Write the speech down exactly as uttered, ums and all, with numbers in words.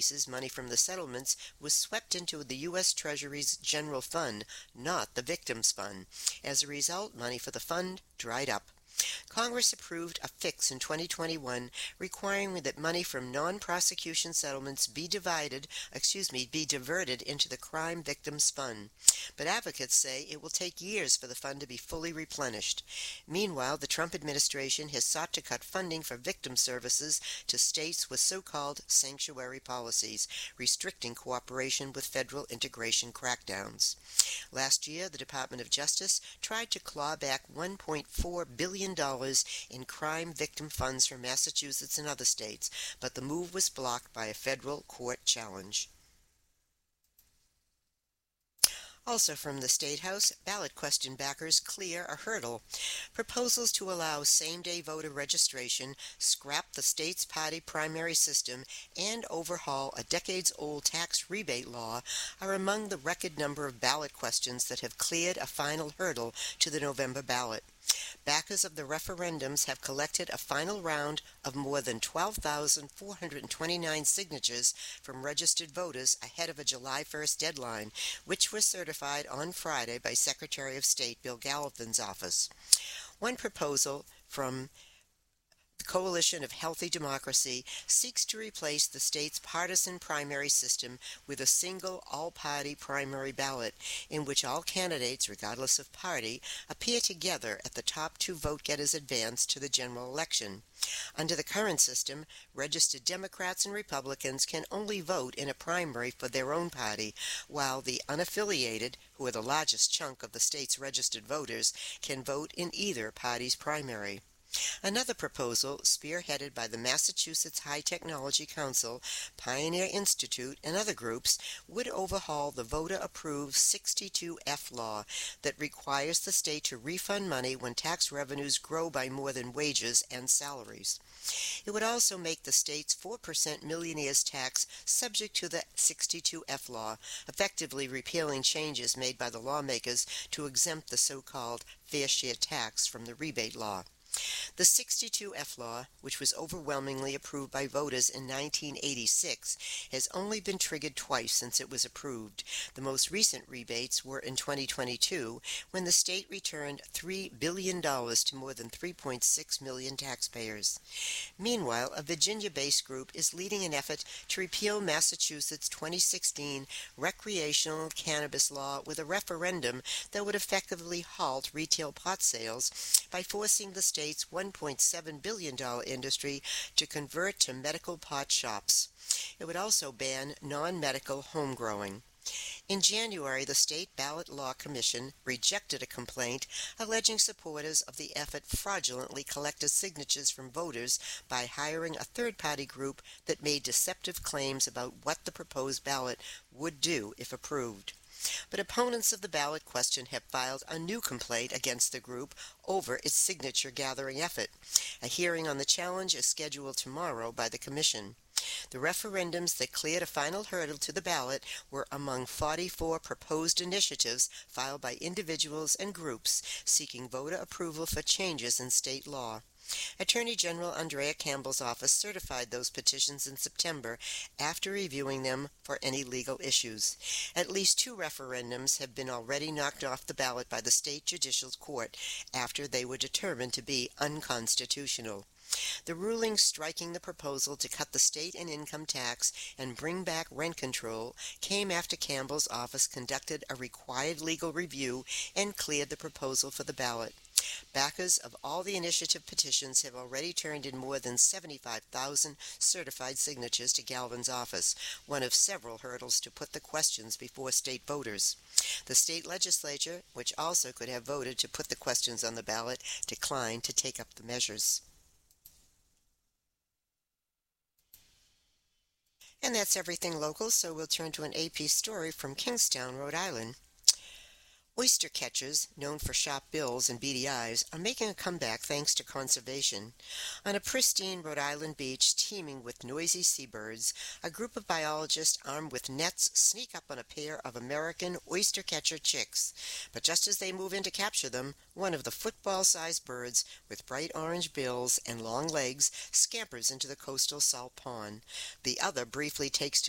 cases, money from the settlements was swept into the U S Treasury's general fund, not the victims' fund. As a result, money for the fund dried up. Congress approved a fix in twenty twenty-one requiring that money from non-prosecution settlements be divided, excuse me, be diverted into the Crime Victims Fund. But advocates say it will take years for the fund to be fully replenished. Meanwhile, the Trump administration has sought to cut funding for victim services to states with so-called sanctuary policies, restricting cooperation with federal integration crackdowns. Last year, the Department of Justice tried to claw back one point four billion dollars in crime victim funds from Massachusetts and other states, but the move was blocked by a federal court challenge. Also from the State House, ballot question backers clear a hurdle. Proposals to allow same-day voter registration, scrap the state's party primary system, and overhaul a decades-old tax rebate law are among the record number of ballot questions that have cleared a final hurdle to the November ballot. Backers of the referendums have collected a final round of more than twelve thousand four hundred twenty-nine signatures from registered voters ahead of a July first deadline, which was certified on Friday by Secretary of State Bill Gallivan's office. One proposal from the Coalition of Healthy Democracy seeks to replace the state's partisan primary system with a single all-party primary ballot in which all candidates, regardless of party, appear together at the top two vote-getters advance to the general election. Under the current system, registered Democrats and Republicans can only vote in a primary for their own party, while the unaffiliated, who are the largest chunk of the state's registered voters, can vote in either party's primary. Another proposal, spearheaded by the Massachusetts High Technology Council, Pioneer Institute, and other groups, would overhaul the voter-approved sixty-two F law that requires the state to refund money when tax revenues grow by more than wages and salaries. It would also make the state's four percent millionaires tax subject to the sixty-two F law, effectively repealing changes made by the lawmakers to exempt the so-called fair share tax from the rebate law. The sixty-two F law, which was overwhelmingly approved by voters in nineteen eighty-six, has only been triggered twice since it was approved. The most recent rebates were in twenty twenty-two, when the state returned three billion dollars to more than three point six million taxpayers. Meanwhile, a Virginia-based group is leading an effort to repeal Massachusetts' twenty sixteen recreational cannabis law with a referendum that would effectively halt retail pot sales by forcing the state state's one point seven billion dollars industry to convert to medical pot shops. It would also ban non-medical home growing. In January, the State Ballot Law Commission rejected a complaint alleging supporters of the effort fraudulently collected signatures from voters by hiring a third-party group that made deceptive claims about what the proposed ballot would do if approved. But opponents of the ballot question have filed a new complaint against the group over its signature-gathering effort. A hearing on the challenge is scheduled tomorrow by the Commission. The referendums that cleared a final hurdle to the ballot were among forty-four proposed initiatives filed by individuals and groups seeking voter approval for changes in state law. Attorney General Andrea Campbell's office certified those petitions in September after reviewing them for any legal issues. At least two referendums have been already knocked off the ballot by the state judicial court after they were determined to be unconstitutional. The ruling striking the proposal to cut the state and income tax and bring back rent control came after Campbell's office conducted a required legal review and cleared the proposal for the ballot. Backers of all the initiative petitions have already turned in more than seventy-five thousand certified signatures to Galvin's office, one of several hurdles to put the questions before state voters. The state legislature, which also could have voted to put the questions on the ballot, declined to take up the measures. And that's everything local, so we'll turn to an A P story from Kingstown, Rhode Island. Oyster catchers, known for sharp bills and beady eyes, are making a comeback thanks to conservation. On a pristine Rhode Island beach teeming with noisy seabirds, a group of biologists armed with nets sneak up on a pair of American oyster catcher chicks. But just as they move in to capture them, one of the football-sized birds, with bright orange bills and long legs, scampers into the coastal salt pond. The other briefly takes to